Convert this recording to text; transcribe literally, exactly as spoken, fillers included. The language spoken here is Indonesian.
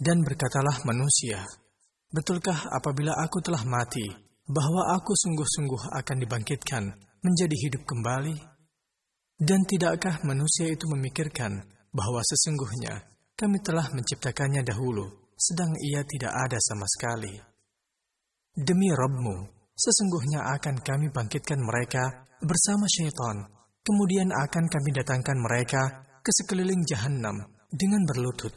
Dan berkatalah manusia, betulkah apabila aku telah mati, bahwa aku sungguh-sungguh akan dibangkitkan menjadi hidup kembali? Dan tidakkah manusia itu memikirkan bahwa sesungguhnya kami telah menciptakannya dahulu, sedang ia tidak ada sama sekali? Demi Rabbmu, sesungguhnya akan kami bangkitkan mereka bersama syaitan, kemudian akan kami datangkan mereka ke sekeliling Jahannam dengan berlutut.